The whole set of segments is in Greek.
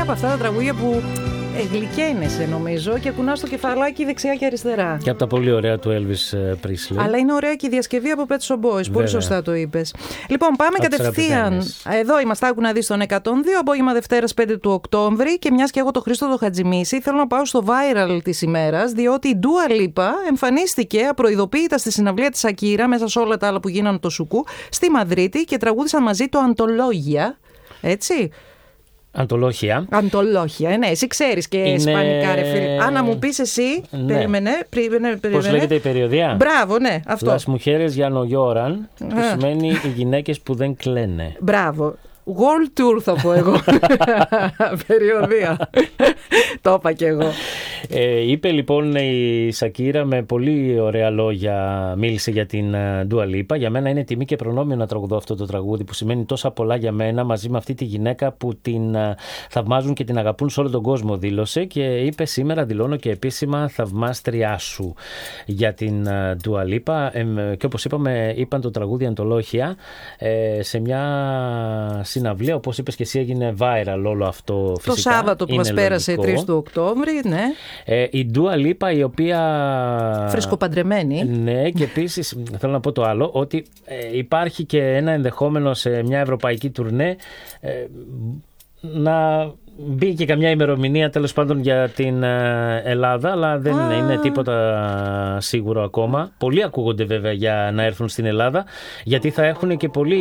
από αυτά τα τραγούδια που γλυκαίνεσαι νομίζω και κουνάς το κεφαλάκι δεξιά και αριστερά. Και από τα πολύ ωραία του Elvis Presley. Αλλά είναι ωραία και η διασκευή από Pet Shop Boys. Βέβαια. Πολύ σωστά το είπες. Λοιπόν, πάμε κατευθείαν. Εδώ είμαστε, άκου να δεις τον 102, απόγευμα Δευτέρας 5 του Οκτώβρη. Και μιας και έχω το Χρήστο το Χατζημίση, θέλω να πάω στο viral της ημέρας, διότι η Dua Lipa εμφανίστηκε απροειδοποίητα στη συναυλία της Ακύρα, μέσα σε όλα τα άλλα που γίνανε το Σουκού, στη Μαδρίτη και τραγούδισαν μαζί το Αντολόγια. Έτσι. Αντολόγια. Αντολόγια, ναι, εσύ ξέρεις και ισπανικά, ρε φίλε. Αν να μου πεις εσύ, ναι. Περίμενε. Πώς λέγεται η περιοδία? Μπράβο, ναι, αυτό. Las mujeres ya no lloran, που σημαίνει οι γυναίκες που δεν κλαίνε. Μπράβο. World Tour θα πω εγώ. Περιοδία. Το είπα και εγώ. Είπε λοιπόν η Σακύρα με πολύ ωραία λόγια, μίλησε για την Dua Lipa. Για μένα είναι τιμή και προνόμιο να τραγουδώ αυτό το τραγούδι που σημαίνει τόσα πολλά για μένα, μαζί με αυτή τη γυναίκα που την θαυμάζουν και την αγαπούν σε όλο τον κόσμο, δήλωσε. Και είπε: σήμερα δηλώνω και επίσημα θαυμάστριά σου για την Dua Lipa. Και όπως είπαν το τραγούδι Αντολόγια σε μια συναυλία, όπως είπες και εσύ, έγινε viral όλο αυτό φυσικά. Το Σάββατο που μας πέρασε 3 του Οκτώβρη, ναι. Η Dua Lipa, η οποία... φρεσκοπαντρεμένη. Ναι, και επίσης θέλω να πω το άλλο, ότι υπάρχει και ένα ενδεχόμενο σε μια ευρωπαϊκή τουρνέ να μπει και καμιά ημερομηνία τέλος πάντων για την Ελλάδα, αλλά δεν είναι τίποτα σίγουρο ακόμα. Πολλοί ακούγονται βέβαια για να έρθουν στην Ελλάδα, γιατί θα έχουν και πολλοί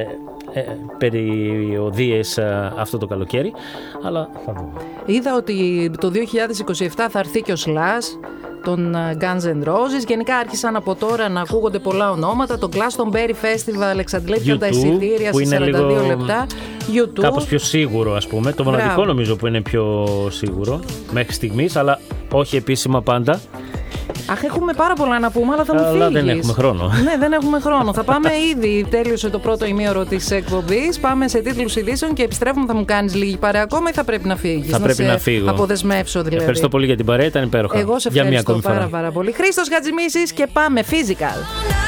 περιοδίες αυτό το καλοκαίρι, αλλά θα δούμε. Είδα ότι το 2027 θα έρθει και ο Slash, των Guns N' Roses. Γενικά άρχισαν από τώρα να ακούγονται πολλά ονόματα. Το Glastonbury Festival εξαντλήθηκαν τα εισιτήρια σε 42 λεπτά. YouTube. Κάπως πιο σίγουρο, ας πούμε. Το μοναδικό νομίζω που είναι πιο σίγουρο μέχρι στιγμής, αλλά όχι επίσημα πάντα. Αχ, έχουμε πάρα πολλά να πούμε, αλλά θα μου φύγεις. Αλλά δεν έχουμε χρόνο. Ναι, δεν έχουμε χρόνο. Θα πάμε ήδη, τέλειωσε το πρώτο ημίωρο της εκπομπής. Πάμε σε τίτλους ειδήσεων και επιστρέφουμε. Θα μου κάνεις λίγη παρέα ακόμα ή θα πρέπει να φύγεις? Θα πρέπει να φύγω. Αποδεσμεύσω δηλαδή. Ευχαριστώ πολύ για την παρέα, ήταν υπέροχα. Εγώ σε ευχαριστώ πάρα πολύ. Χρήστος Χατζημίσης και πάμε Physical.